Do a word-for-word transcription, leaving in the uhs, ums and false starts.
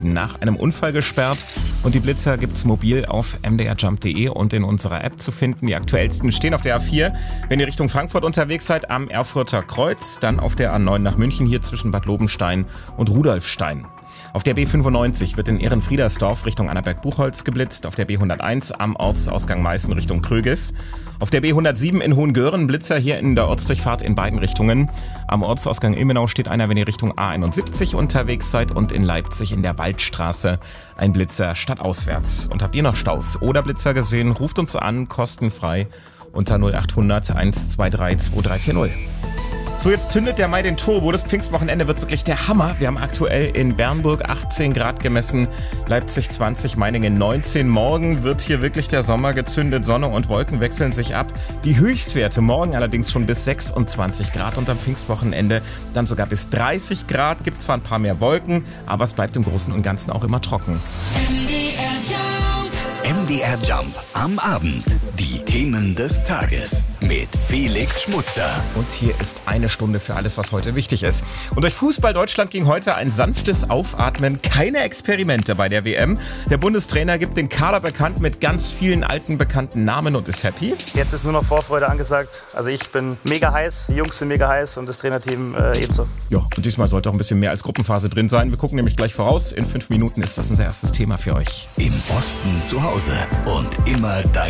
nach einem Unfall gesperrt. Und die Blitzer gibt's mobil auf m d r jump punkt d e und in unserer App zu finden. Die aktuellsten stehen auf der A vier, wenn ihr Richtung Frankfurt unterwegs seid, am Erfurter Kreuz. Dann auf der A neun nach München, hier zwischen Bad Lobenstein und Rudolfstein. Auf der B fünfundneunzig wird in Ehrenfriedersdorf Richtung Annaberg-Buchholz geblitzt. Auf der B hunderteins am Ortsausgang Meißen Richtung Krögis. Auf der B hundertsieben in Hohengören Blitzer hier in der Ortsdurchfahrt in beiden Richtungen. Am Ortsausgang Ilmenau steht einer, wenn ihr Richtung A einundsiebzig unterwegs seid. Und in Leipzig in der Waldstraße ein Blitzer stadtauswärts. Und habt ihr noch Staus oder Blitzer gesehen? Ruft uns an, kostenfrei unter null achthundert eins zwei drei zwei drei vier null. So, jetzt zündet der Mai den Turbo. Das Pfingstwochenende wird wirklich der Hammer. Wir haben aktuell in Bernburg achtzehn Grad gemessen, Leipzig zwanzig, Meiningen neunzehn. Morgen wird hier wirklich der Sommer gezündet. Sonne und Wolken wechseln sich ab. Die Höchstwerte morgen allerdings schon bis sechsundzwanzig Grad und am Pfingstwochenende dann sogar bis dreißig Grad. Gibt zwar ein paar mehr Wolken, aber es bleibt im Großen und Ganzen auch immer trocken. M D R Jump am Abend. Die Themen des Tages mit Felix Schmutzer. Und hier ist eine Stunde für alles, was heute wichtig ist. Und durch Fußball Deutschland ging heute ein sanftes Aufatmen. Keine Experimente bei der W M. Der Bundestrainer gibt den Kader bekannt mit ganz vielen alten bekannten Namen und ist happy. Jetzt ist nur noch Vorfreude angesagt. Also ich bin mega heiß, die Jungs sind mega heiß und das Trainerteam äh, ebenso. Ja, und diesmal sollte auch ein bisschen mehr als Gruppenphase drin sein. Wir gucken nämlich gleich voraus. In fünf Minuten ist das unser erstes Thema für euch. Im Osten zu Hause und immer dein